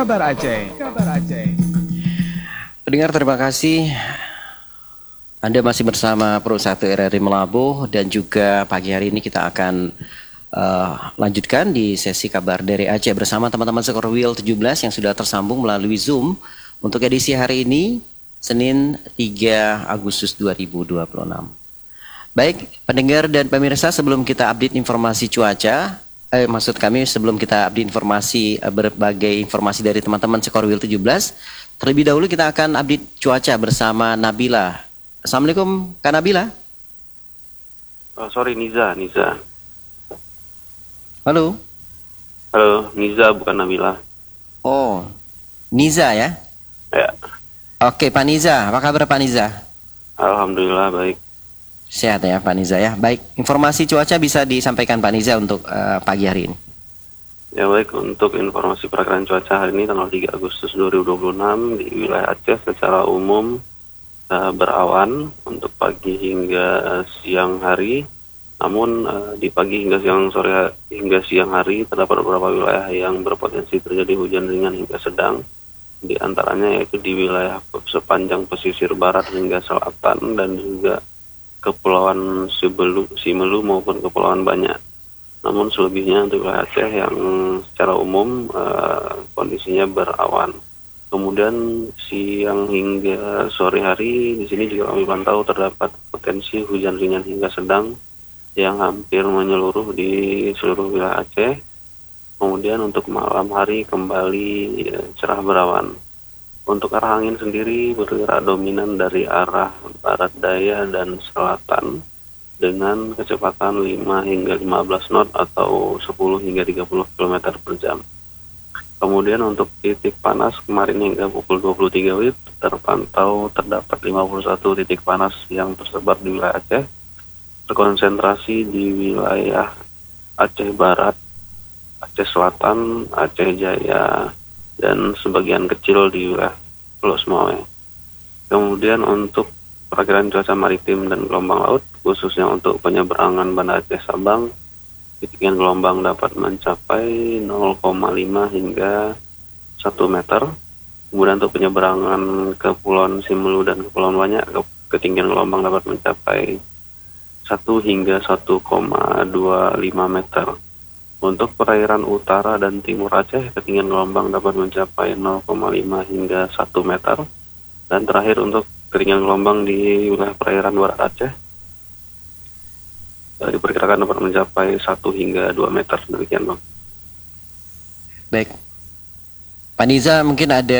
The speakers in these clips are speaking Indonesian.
Kabar Aceh. Pendengar, terima kasih. Anda masih bersama Pro 1 RRI Melabuh, dan juga pagi hari ini kita akan lanjutkan di sesi kabar dari Aceh bersama teman-teman Sekorwil 17 yang sudah tersambung melalui Zoom untuk edisi hari ini, Senin 3 Agustus 2026. Baik, pendengar dan pemirsa, sebelum kita update informasi cuaca, sebelum kita update informasi, berbagai informasi dari teman-teman Sekorwil 17, terlebih dahulu kita akan update cuaca bersama Nabila. Assalamualaikum, Kak Nabila. Sorry, Niza. Halo. Halo, Niza bukan Nabila. Oh, Niza ya? Ya. Oke, Pak Niza, apa kabar Pak Niza? Alhamdulillah baik. Sehat ya Pak Niza ya. Baik, informasi cuaca bisa disampaikan Pak Niza untuk pagi hari ini. Ya baik, untuk informasi perakiraan cuaca hari ini tanggal 3 Agustus 2026 di wilayah Aceh secara umum berawan untuk pagi hingga siang hari. Namun di pagi hingga siang hari terdapat beberapa wilayah yang berpotensi terjadi hujan ringan hingga sedang. Di antaranya yaitu di wilayah sepanjang pesisir barat hingga selatan dan juga Kepulauan Simelu maupun Kepulauan Banyak. Namun selebihnya untuk wilayah Aceh yang secara umum kondisinya berawan. Kemudian siang hingga sore hari di sini juga kami pantau terdapat potensi hujan ringan hingga sedang yang hampir menyeluruh di seluruh wilayah Aceh. Kemudian untuk malam hari kembali cerah berawan. Untuk arah angin sendiri bergerak dominan dari arah barat daya dan selatan dengan kecepatan 5 hingga 15 knot atau 10 hingga 30 km per jam. Kemudian untuk titik panas kemarin hingga pukul 23 WIB terpantau terdapat 51 titik panas yang tersebar di wilayah Aceh, terkonsentrasi di wilayah Aceh Barat, Aceh Selatan, Aceh Jaya, dan sebagian kecil di wilayah Pulau Semawe. Kemudian untuk perakiraan cuaca maritim dan gelombang laut, khususnya untuk penyeberangan Banda Aceh Sabang, ketinggian gelombang dapat mencapai 0,5 hingga 1 meter. Kemudian untuk penyeberangan ke Kepulauan Simelu dan Kepulauan Banyak, ketinggian gelombang dapat mencapai 1 hingga 1,25 meter. Untuk perairan utara dan timur Aceh, ketinggian gelombang dapat mencapai 0,5 hingga 1 meter. Dan terakhir untuk ketinggian gelombang di wilayah perairan barat Aceh, diperkirakan dapat mencapai 1 hingga 2 meter. Demikian, Bang. Baik. Pak Niza, mungkin ada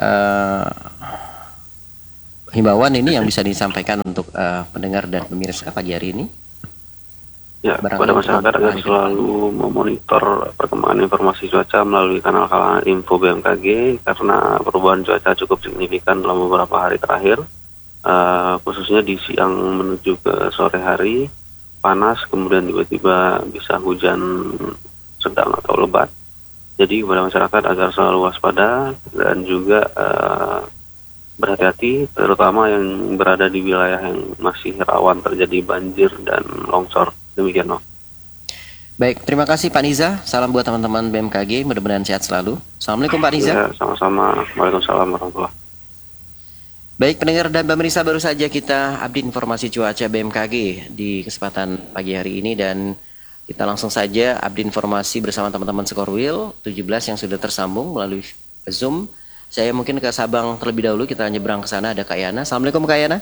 himbauan ini yang bisa disampaikan untuk pendengar dan pemirsa pagi hari ini? Ya, kepada masyarakat agar selalu memonitor perkembangan informasi cuaca melalui kanal-kanal info BMKG karena perubahan cuaca cukup signifikan dalam beberapa hari terakhir, khususnya di siang menuju ke sore hari, panas, kemudian tiba-tiba bisa hujan sedang atau lebat. Jadi kepada masyarakat agar selalu waspada dan juga berhati-hati, terutama yang berada di wilayah yang masih rawan terjadi banjir dan longsor. Demikian, no. Baik, terima kasih Pak Niza. Salam buat teman-teman BMKG, mudah-mudahan sehat selalu. Assalamualaikum Pak Niza. Ya, sama-sama. Waalaikumsalam warahmatullahi. Baik, pendengar dan pemirsa, baru saja kita update informasi cuaca BMKG di kesempatan pagi hari ini, dan kita langsung saja update informasi bersama teman-teman Sekorwil 17 yang sudah tersambung melalui Zoom. Saya mungkin ke Sabang terlebih dahulu, kita nyebrang ke sana, ada Kak Yana. Assalamualaikum Kak Yana.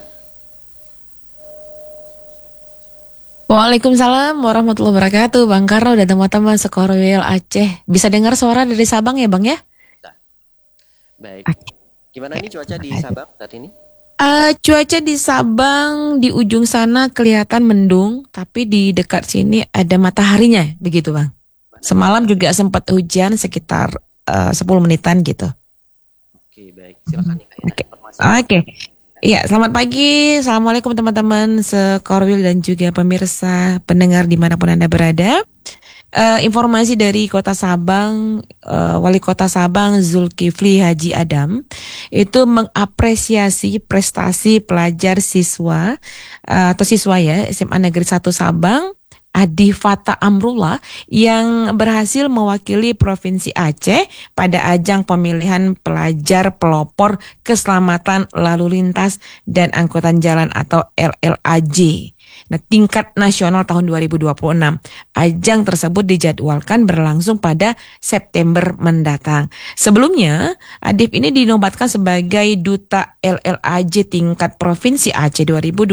Waalaikumsalam warahmatullahi wabarakatuh, Bang Karno dan teman-teman Sekorwil Aceh. Bisa dengar suara dari Sabang ya, Bang ya? Baik. Gimana ini cuaca di Sabang saat ini? Cuaca di Sabang di ujung sana kelihatan mendung, tapi di dekat sini ada mataharinya, begitu Bang. Semalam juga sempat hujan sekitar 10 menitan gitu. Oke, baik. Silakan nih Kak Yana. Oke. Iya, selamat pagi. Assalamualaikum teman-teman Sekorwil dan juga pemirsa pendengar dimanapun Anda berada. Informasi dari Kota Sabang, Wali Kota Sabang Zulkifli Haji Adam itu mengapresiasi prestasi pelajar siswa atau siswa ya SMA Negeri 1 Sabang Adifata Amrullah yang berhasil mewakili Provinsi Aceh pada ajang pemilihan pelajar pelopor keselamatan lalu lintas dan angkutan jalan atau LLAJ. Nah, tingkat nasional tahun 2026. Ajang tersebut dijadwalkan berlangsung pada September mendatang. Sebelumnya, Adif ini dinobatkan sebagai Duta LLAJ tingkat Provinsi Aceh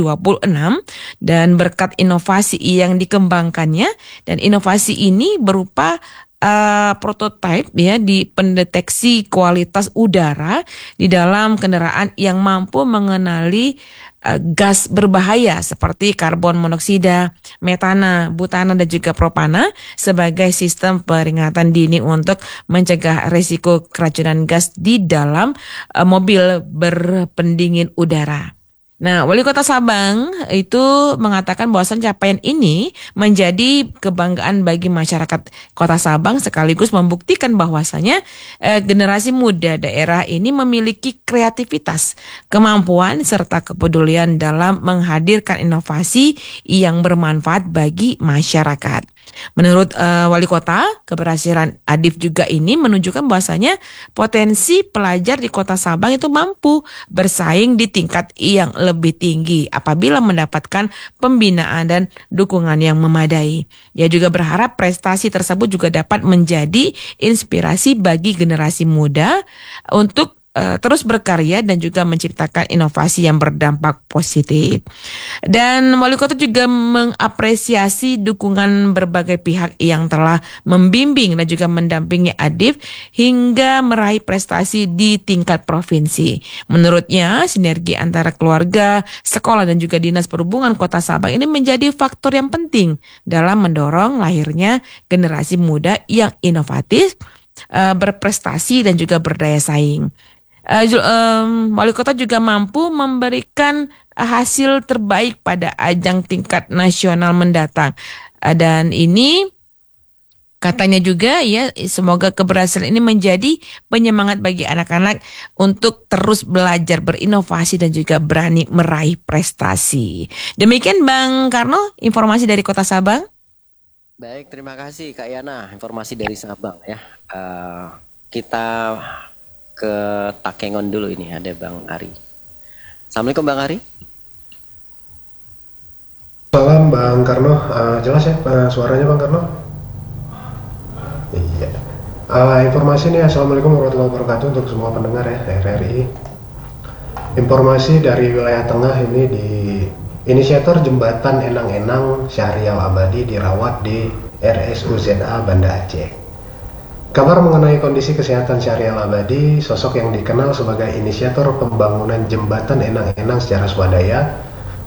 2026 dan berkat inovasi yang dikembangkannya, dan inovasi ini berupa prototipe ya di pendeteksi kualitas udara di dalam kendaraan yang mampu mengenali gas berbahaya seperti karbon monoksida, metana, butana dan juga propana sebagai sistem peringatan dini untuk mencegah risiko keracunan gas di dalam mobil berpendingin udara. Nah, Wali Kota Sabang itu mengatakan bahwasan capaian ini menjadi kebanggaan bagi masyarakat Kota Sabang sekaligus membuktikan bahwasanya generasi muda daerah ini memiliki kreativitas, kemampuan serta kepedulian dalam menghadirkan inovasi yang bermanfaat bagi masyarakat. Menurut Wali Kota, keberhasilan Adif juga ini menunjukkan bahwasanya potensi pelajar di Kota Sabang itu mampu bersaing di tingkat yang lebih tinggi apabila mendapatkan pembinaan dan dukungan yang memadai. Ia juga berharap prestasi tersebut juga dapat menjadi inspirasi bagi generasi muda untuk terus berkarya dan juga menciptakan inovasi yang berdampak positif. Dan Wali Kota juga mengapresiasi dukungan berbagai pihak yang telah membimbing dan juga mendampingi Adif hingga meraih prestasi di tingkat provinsi. Menurutnya, sinergi antara keluarga, sekolah dan juga Dinas Perhubungan Kota Sabang ini menjadi faktor yang penting dalam mendorong lahirnya generasi muda yang inovatif, berprestasi dan juga berdaya saing. Wali Kota juga mampu memberikan hasil terbaik pada ajang tingkat nasional mendatang. Dan ini katanya juga ya, semoga keberhasilan ini menjadi penyemangat bagi anak-anak untuk terus belajar, berinovasi dan juga berani meraih prestasi. Demikian Bang Karno, informasi dari Kota Sabang. Baik, terima kasih Kak Yana, informasi dari Sabang ya. Kita ke Takengon dulu, ini ada Bang Ari. Assalamualaikum Bang Ari. Salam Bang Karno, jelas ya suaranya Bang Karno? Iya. Informasi nih, Assalamualaikum warahmatullahi wabarakatuh untuk semua pendengar ya RRI. Informasi dari wilayah tengah ini, di inisiator jembatan Enang-Enang Syahrial Abadi dirawat di RSUZA Banda Aceh. Kabar mengenai kondisi kesehatan Syahrial Abadi, sosok yang dikenal sebagai inisiator pembangunan jembatan Enang-Enang secara swadaya,